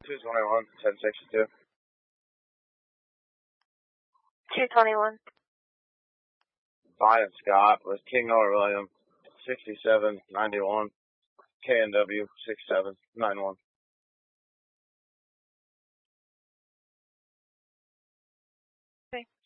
221, 1062. 221. Brian Scott with King Noah William, 6791, KNW 6791. Okay.